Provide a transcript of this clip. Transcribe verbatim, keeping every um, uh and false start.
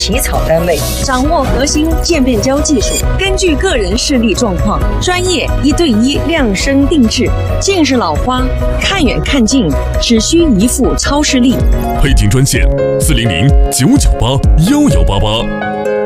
起草单位，掌握核心渐变胶技术，根据个人视力状况，专业一对一量身定制。近视老花看远看近，只需一副超视力。 配镜专线：四零零九九八幺幺八八。